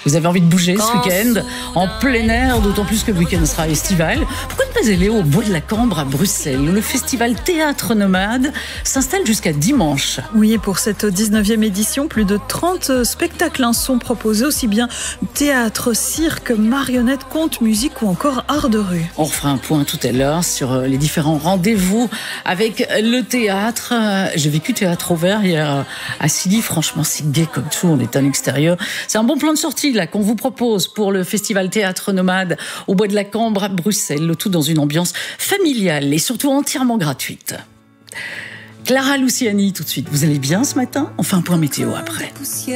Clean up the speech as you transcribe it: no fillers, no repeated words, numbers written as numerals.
Vous avez envie de bouger ce week-end en plein air, d'autant plus que le week-end sera estival. Pourquoi ne pas aller au Bois de la Cambre à Bruxelles, où le festival Théâtre Nomade s'installe jusqu'à dimanche? Oui, et pour cette 19e édition, plus de 30 spectacles sont proposés, aussi bien théâtre, cirque, marionnettes, contes, musique ou encore art de rue. On refera un point tout à l'heure sur les différents rendez-vous avec le théâtre. J'ai vécu Théâtre Ouvert hier à Silly. Franchement, c'est gai comme tout. On est à l'extérieur. C'est un bon plan de sortie là qu'on vous propose pour le festival Théâtre Nomade au Bois de la Cambre à Bruxelles. Le tout dans une ambiance familiale et surtout entièrement gratuite. Clara Luciani tout de suite. Vous allez bien ce matin? On fait un point météo après.